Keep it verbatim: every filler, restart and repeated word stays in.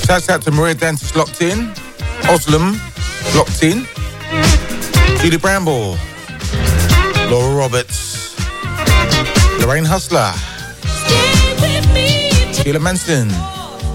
Shouts out to Maria Dentist locked in. Oslam locked in. Julie Bramble. Laura Roberts. Lorraine Hustler. Sheila Manson.